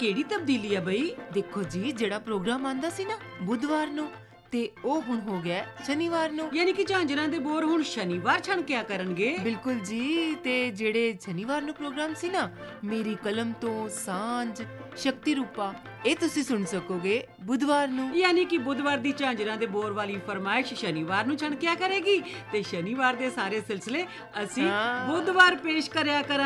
ਕਿਹੜੀ ਤਬਦੀਲੀ ਆ ਬਈ? ਦੇਖੋ ਜੀ, ਜਿਹੜਾ ਪ੍ਰੋਗਰਾਮ ਆਂਦਾ ਸੀ ਨਾ ਬੁੱਧਵਾਰ ਨੂੰ, ਤੇ ਉਹ ਹੁਣ ਹੋ ਗਿਆ ਸ਼ਨੀਵਾਰ ਨੂੰ। ਯਾਨੀ ਕਿ ਝਾਂਜਰਾਂ ਦੇ ਬੋਰ ਹੁਣ ਸ਼ਨੀਵਾਰ ਛਣਕਿਆ ਕਰਨਗੇ। ਬਿਲਕੁਲ ਜੀ। ਤੇ ਜਿਹੜੇ ਸ਼ਨੀਵਾਰ ਨੂੰ ਪ੍ਰੋਗਰਾਮ ਸੀ ਨਾ, ਮੇਰੀ ਕਲਮ ਤੋਂ ਸਾਂਝ, ਸ਼ਕਤੀ ਰੂਪਾ, ਇਹ ਤੁਸੀਂ ਸੁਣ ਸਕੋਗੇ ਬੁੱਧਵਾਰ ਨੂੰ। ਯਾਨੀ ਕਿ ਬੁੱਧਵਾਰ ਦੀ ਝਾਂਜਰਾਂ ਦੇ ਬੋਰ ਵਾਲੀ ਫਰਮਾਇਸ਼ ਸ਼ਨੀਵਾਰ ਨੂੰ ਛਣਕਿਆ ਕਰੇਗੀ ਤੇ ਸ਼ਨੀਵਾਰ ਦੇ ਸਾਰੇ ਸਿਲਸਿਲੇ ਅਸੀਂ ਬੁੱਧਵਾਰ ਪੇਸ਼ ਕਰਿਆ ਕਰਾਂਗੇ।